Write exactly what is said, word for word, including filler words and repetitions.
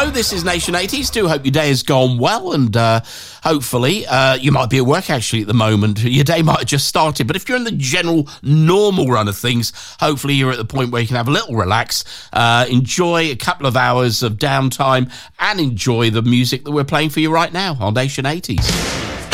Hello, this is Nation eighties. Do hope your day has gone well, and uh, hopefully uh, you might be at work actually at the moment. Your day might have just started, but if you're in the general normal run of things, hopefully you're at the point where you can have a little relax, uh, enjoy a couple of hours of downtime, and enjoy the music that we're playing for you right now on Nation eighties.